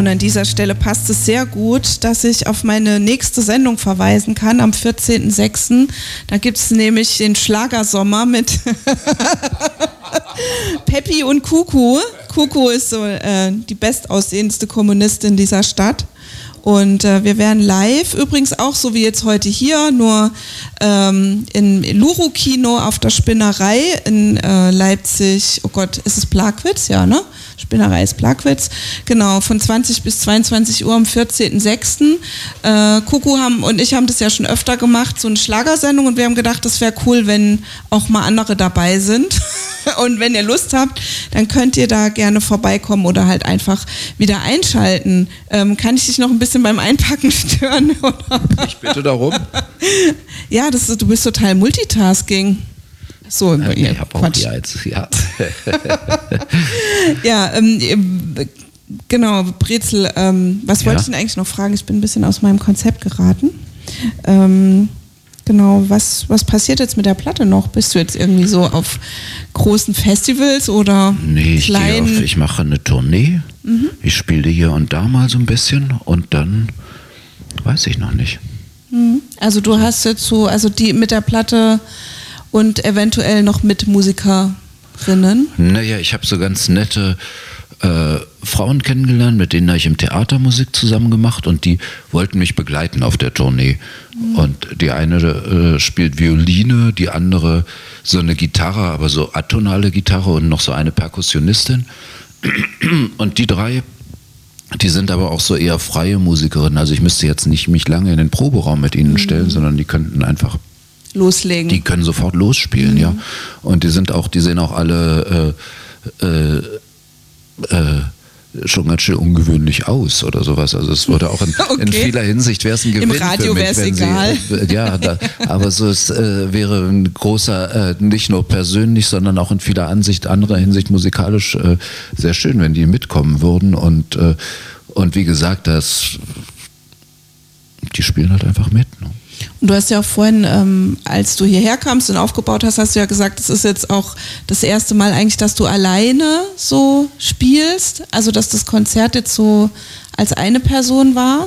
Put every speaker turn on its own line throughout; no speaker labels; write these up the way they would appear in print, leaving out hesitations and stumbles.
Und an dieser Stelle passt es sehr gut, dass ich auf meine nächste Sendung verweisen kann, am 14.06. Da gibt es nämlich den Schlagersommer mit Peppi und Kuku. Kuku ist so die bestaussehendste Kommunistin dieser Stadt. Und wir werden live, übrigens auch so wie jetzt heute hier, nur im Luru-Kino auf der Spinnerei in Leipzig. Oh Gott, ist es Plagwitz? Ja, ne? Spinnerei ist Plagwitz. Genau, von 20 bis 22 Uhr am 14.06. Kuku und ich haben das ja schon öfter gemacht, so eine Schlagersendung, und wir haben gedacht, das wäre cool, wenn auch mal andere dabei sind. Und wenn ihr Lust habt, dann könnt ihr da gerne vorbeikommen oder halt einfach wieder einschalten. Kann ich dich noch ein bisschen beim Einpacken stören? Oder?
Ich bitte darum.
Ja, du bist total Multitasking. So,
ich habe auch die Eins, ja.
Ja, genau, Brezel, was wollte ich denn eigentlich noch fragen? Ich bin ein bisschen aus meinem Konzept geraten. Genau, was passiert jetzt mit der Platte noch? Bist du jetzt irgendwie so auf großen Festivals oder kleinen?
Ich mache eine Tournee. Mhm. Ich spiele hier und da mal so ein bisschen und dann weiß ich noch nicht.
Mhm. Also du hast jetzt so, also die mit der Platte und eventuell noch mit Musikerinnen?
Naja, ich habe so ganz nette Frauen kennengelernt, mit denen habe ich im Theater Musik zusammen gemacht und die wollten mich begleiten auf der Tournee. Mhm. Und die eine spielt Violine, die andere so eine Gitarre, aber so atonale Gitarre und noch so eine Perkussionistin. Und die drei, die sind aber auch so eher freie Musikerinnen. Also ich müsste jetzt nicht mich lange in den Proberaum mit ihnen stellen, sondern die könnten einfach
loslegen.
Die können sofort losspielen, ja. Und die sehen auch alle schon ganz schön ungewöhnlich aus oder sowas. Also es würde auch in vieler Hinsicht wäre es ein Gewinn.
Im Radio wäre es egal.
Aber es wäre ein großer, nicht nur persönlich, sondern auch in anderer Hinsicht musikalisch sehr schön, wenn die mitkommen würden. Und wie gesagt, die spielen halt einfach mit. Ne?
Und du hast ja auch vorhin, als du hierher kamst und aufgebaut hast, hast du ja gesagt, es ist jetzt auch das erste Mal eigentlich, dass du alleine so spielst, also dass das Konzert jetzt so als eine Person war.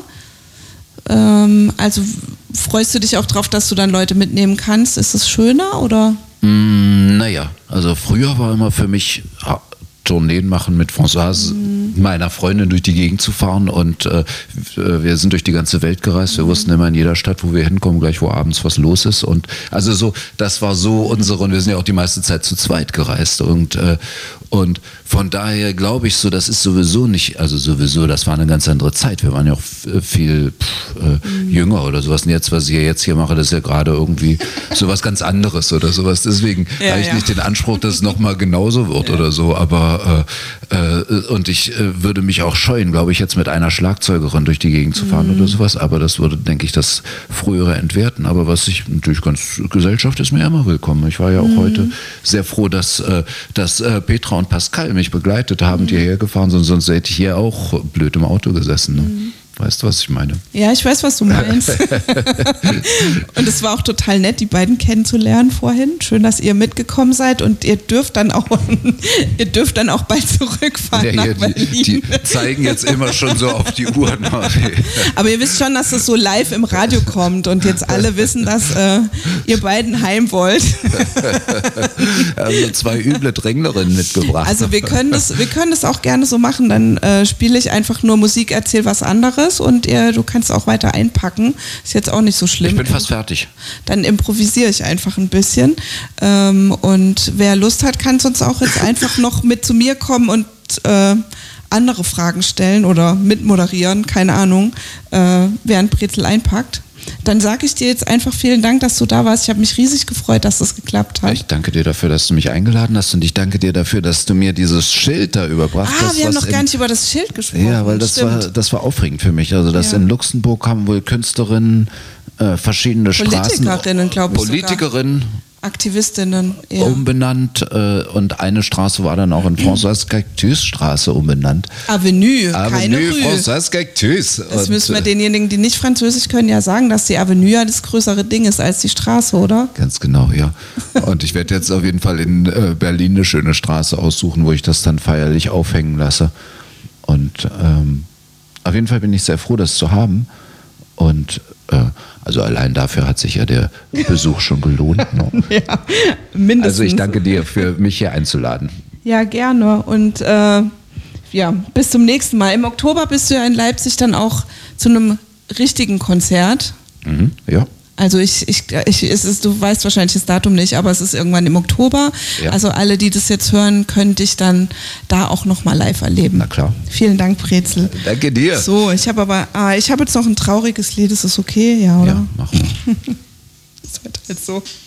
Also freust du dich auch drauf, dass du dann Leute mitnehmen kannst? Ist es schöner oder?
Naja, also früher war immer für mich Tourneen machen mit Françoise, meiner Freundin, durch die Gegend zu fahren, und wir sind durch die ganze Welt gereist. Wir wussten immer in jeder Stadt, wo wir hinkommen, gleich wo abends was los ist, und also so, das war so und wir sind ja auch die meiste Zeit zu zweit gereist, und von daher glaube ich so, das ist sowieso nicht, also sowieso, das war eine ganz andere Zeit. Wir waren ja auch viel jünger oder sowas, und jetzt, was ich jetzt hier mache, das ist ja gerade irgendwie sowas ganz anderes oder sowas. Deswegen habe ich nicht den Anspruch, dass es nochmal genauso wird oder so, aber und ich würde mich auch scheuen, glaube ich, jetzt mit einer Schlagzeugerin durch die Gegend zu fahren oder sowas, aber das würde, denke ich, das Frühere entwerten. Aber was ich natürlich Gesellschaft ist mir immer willkommen. Ich war ja auch heute sehr froh, dass Petra und Pascal mich begleitet haben, die hierher gefahren sind, sonst hätte ich hier auch blöd im Auto gesessen. Ne? Weißt du, was ich meine?
Ja, ich weiß, was du meinst. Und es war auch total nett, die beiden kennenzulernen vorhin. Schön, dass ihr mitgekommen seid, und ihr dürft dann auch bald zurückfahren nach Berlin.
Die zeigen jetzt immer schon so auf die Uhr.
Aber ihr wisst schon, dass es so live im Radio kommt und jetzt alle wissen, dass ihr beiden heim wollt.
Also 2 üble Dränglerinnen mitgebracht.
Also wir können das auch gerne so machen. Dann spiele ich einfach nur Musik, erzähl was anderes, und du kannst auch weiter einpacken. Ist jetzt auch nicht so schlimm.
Ich bin fast fertig.
Dann improvisiere ich einfach ein bisschen. Und wer Lust hat, kann sonst auch jetzt einfach noch mit zu mir kommen und andere Fragen stellen oder mitmoderieren, keine Ahnung, während Brezel einpackt. Dann sage ich dir jetzt einfach vielen Dank, dass du da warst. Ich habe mich riesig gefreut, dass das geklappt hat.
Ich danke dir dafür, dass du mich eingeladen hast, und ich danke dir dafür, dass du mir dieses Schild da überbracht hast.
Wir haben noch gar nicht über das Schild gesprochen.
Ja, weil das war aufregend für mich. Also in Luxemburg haben wohl Künstlerinnen verschiedene
Politikerinnen, glaube ich.
Politikerinnen.
Aktivistinnen,
umbenannt, und eine Straße war dann auch in Françoise Cactus Straße umbenannt.
Avenue, keine Rue.
Françoise Cactus.
Das müssen wir denjenigen, die nicht Französisch können, ja sagen, dass die Avenue ja das größere Ding ist als die Straße, oder?
Ganz genau, ja. Und ich werde jetzt auf jeden Fall in Berlin eine schöne Straße aussuchen, wo ich das dann feierlich aufhängen lasse. Und auf jeden Fall bin ich sehr froh, das zu haben. Und also allein dafür hat sich ja der Besuch schon gelohnt. Ne?
Ja, mindestens.
Also ich danke dir, für mich hier einzuladen.
Ja, gerne. Und bis zum nächsten Mal. Im Oktober bist du ja in Leipzig dann auch zu einem richtigen Konzert.
Mhm, ja.
Also du weißt wahrscheinlich das Datum nicht, aber es ist irgendwann im Oktober. Ja. Also alle, die das jetzt hören, können dich dann da auch nochmal live erleben.
Na klar.
Vielen Dank, Brezel.
Danke dir.
So, ich habe jetzt noch ein trauriges Lied, ist das okay? Ja, oder?
Ja, machen wir.
Das wird halt so.